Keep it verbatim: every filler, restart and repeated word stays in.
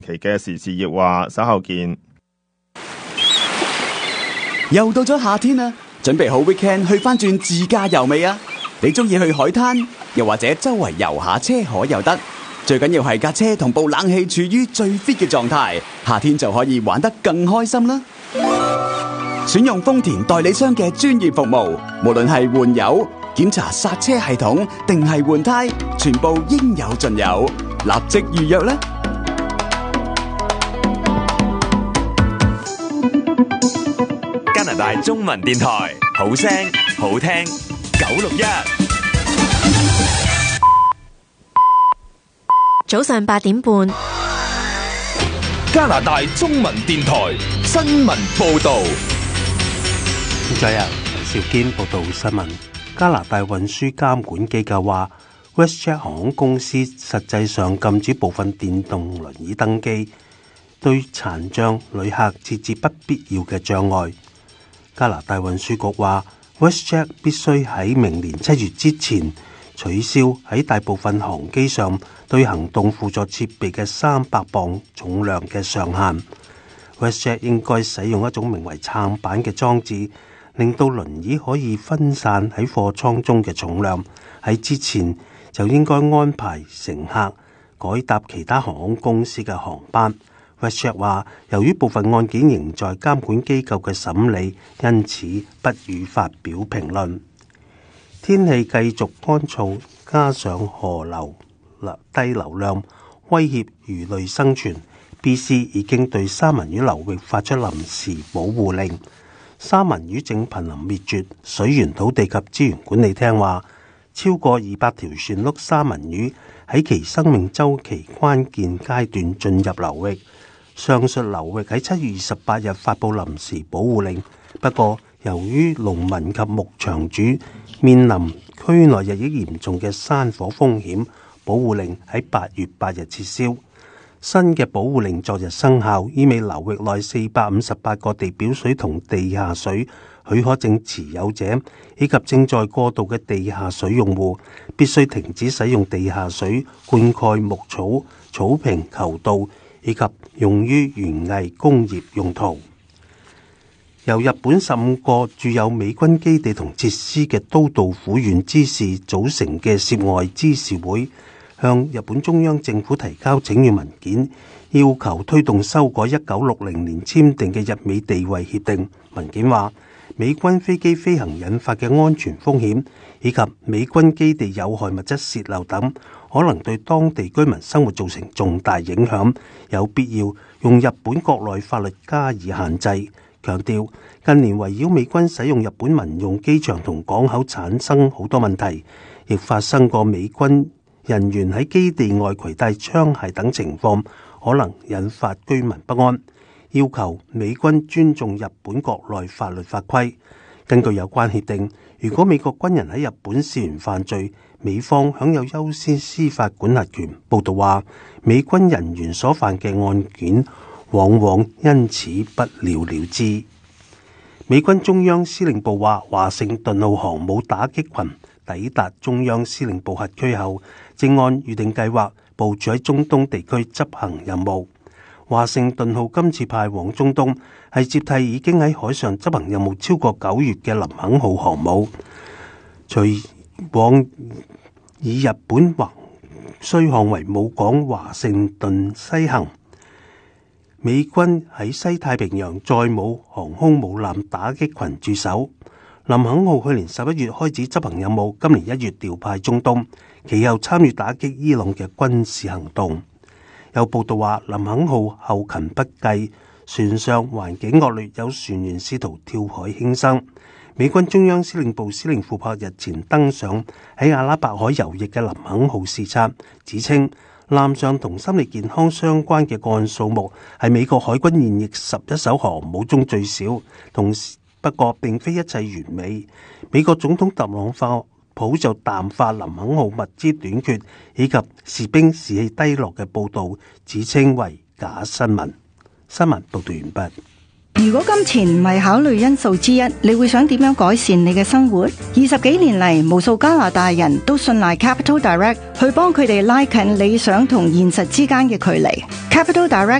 期嘅時事熱話，稍後見。 又到咗夏天啦，準備好 weekend 去翻轉自駕遊未啊？你中意去海灘，又或者周圍遊下車河又得，最緊要係架車同部冷氣處於最 fit 嘅狀態，夏天就可以玩得更開心啦！選用豐田代理商嘅專業服務，無論係換油、檢查剎車系統定係換胎，全部應有盡有，立即預約啦！ 加拿大中文電台，好聲好聽，九六一。 早上八點半， 加拿大中文電台新聞報道。 早日邵堅報道新聞。加拿大運輸監管機構話 ，WestJet 航空公司實際上禁止部分電動輪椅登機，對殘障旅客設置不必要嘅障礙。加拿大運輸局話 ，WestJet 必須喺明年七月之前取消喺大部分航機上對行動輔助設備嘅三百磅重量嘅上限。WestJet 應該使用一種名為撐板嘅裝置，令到輪椅可以分散喺貨艙中嘅重量。喺之前就應該安排乘客改搭其他航空公司嘅航班。WestJet 話，由於部分案件仍在監管機構嘅審理，因此不予發表評論。天氣繼續乾燥，加上河流低流量威脅魚類生存， B C 已經對三文魚流域發出臨時保護令。三文魚正瀕臨滅絕。水源土地及資源管理廳話，超過二百條旋碌三文魚喺其生命週期關鍵階段進入流域。上述流域喺七月二十八日發布臨時保護令，不過由於農民及牧場主面臨區內日益嚴重嘅山火風險，保護令喺八月八日撤銷。新嘅保護令昨日生效，意味流域內四百五十八個地表水同地下水許可證持有者以及正在過渡嘅地下水用戶必須停止使用地下水灌溉牧草、草坪、球道以及用於園藝工業用途。由日本十五個駐有美軍基地同設施嘅都道府縣知事組成嘅涉外知事會，向日本中央政府提交請願文件，要求推動修改一九六零年簽訂嘅日美地位協定。文件話，美軍飛機飛行引發嘅安全風險，以及美軍基地有害物質洩漏等，可能對當地居民生活造成重大影響，有必要用日本國內法律加以限制。強調近年圍繞美軍使用日本民用機場同港口產生好多問題，亦發生過美軍人員喺基地外攜帶槍械等情況，可能引發居民不安。要求美軍尊重日本國內法律法規。根據有關協定，如果美國軍人喺日本涉嫌犯罪，美方享有優先司法管轄權。報道話，美軍人員所犯嘅案件往往因此不了了之。美軍中央司令部話，華盛頓號航母打擊群抵達中央司令部轄區後，正按預定計劃部署喺中東地區執行任務。華盛頓號今次派往中東係接替已經喺海上執行任務超過九月嘅林肯號航母，隨往以日本橫須賀為母港華盛頓西行。美軍喺西太平洋載母航空母艦打擊群駐守。林肯號去年十一月開始執行任務，今年一月調派中東，其後參與打擊伊朗嘅軍事行動。有報道話，林肯號後勤不繼，船上環境惡劣，有船員試圖跳海輕生。美軍中央司令部司令庫珀日前登上喺阿拉伯海游弋嘅林肯號視察，指稱艦上同心理健康相關嘅個案數目係美國海軍現役十一艘航母中最少，同時不過並非一切完美。美國總統特朗普就淡化林肯號物資短缺以及士兵士氣低落嘅報導，指稱為假新聞。新聞報道完畢。 如果金錢唔係考慮因素之一，你會想點樣改善你嘅生活？二十幾年嚟，無數加拿大人都信賴 Capital Direct 去幫佢哋拉近理想同現實之間嘅距離。Capital Direct